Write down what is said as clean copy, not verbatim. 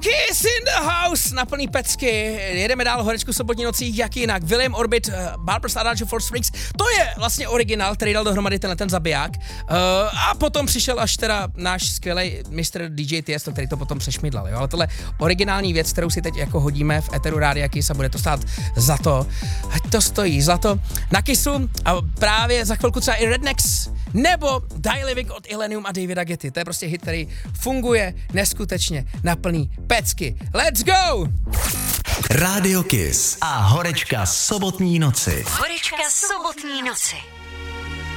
Kiss in the house na plný pecky. Jedeme dál horečku sobotní nocí, jak jinak. William Orbit, Barbara's Adagio for Strings, to je vlastně originál, který dal dohromady ten zabiják. A potom přišel až teda náš skvělý Mr. DJ Tiesto, který to potom přešmidlal, jo. Ale tohle originální věc, kterou si teď jako hodíme v eteru Rádia Kiss a bude to stát za to. Ať to stojí za to. Na Kissu a právě za chvilku třeba i Rednecks nebo Die Living od Illenium a Davida Getty. To je prostě hit, který funguje neskutečně na plný pecky. Let's go! Rádio Kiss a horečka sobotní noci. Horečka sobotní noci.